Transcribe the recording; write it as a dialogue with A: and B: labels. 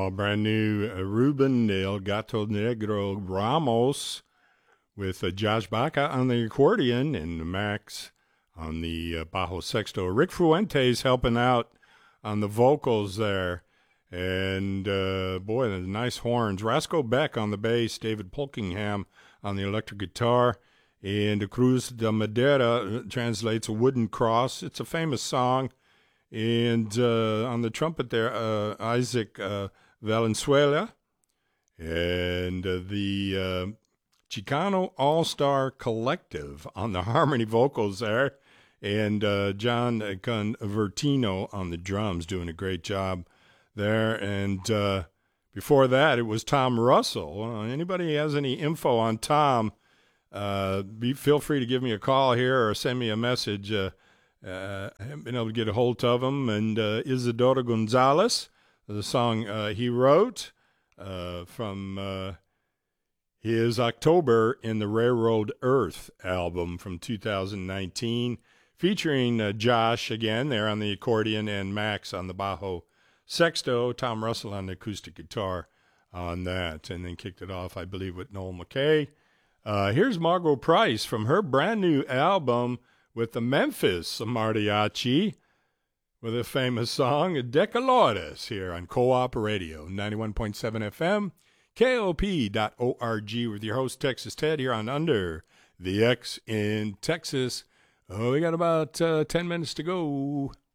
A: brand new Ruben El Gato Negro Ramos with Josh Baca on the accordion and Max on the bajo sexto. Rick Fuentes helping out on the vocals there. And, boy, the nice horns. Rasco Beck on the bass, David Polkingham on the electric guitar. And Cruz de Madera translates a wooden cross. It's a famous song. And on the trumpet there, Isaac Valenzuela. And the Chicano All-Star Collective on the harmony vocals there. And John Convertino on the drums doing a great job there. And before that, it was Tom Russell. Anybody has any info on Tom, feel free to give me a call here or send me a message. I haven't been able to get a hold of him. And Isidoro Gonzalez, the song he wrote from his October in the Railroad Earth album from 2019, featuring Josh again there on the accordion and Max on the bajo sexto, Tom Russell on the acoustic guitar on that, and then kicked it off, I believe, with Noel McKay. Here's Margot Price from her brand new album with the Memphis Mariachi with a famous song, Decaloides, here on Co-op Radio, 91.7 FM, KOP.org, with your host, Texas Ted, here on Under the X in Texas. Oh, we got about 10 minutes to go.